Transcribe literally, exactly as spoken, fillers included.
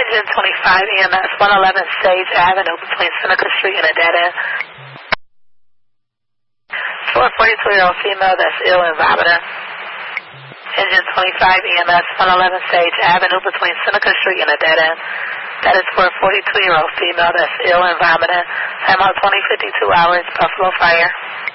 Engine twenty-five E M S, one eleven Sage Avenue between Seneca Street and a dead end. For a forty-two-year-old female that's ill and vomiting. Engine twenty-five E M S, one eleven Sage Avenue between Seneca Street and a dead end. That is for a forty-two-year-old female that's ill and vomiting. Time out twenty fifty-two hours, Buffalo Fire.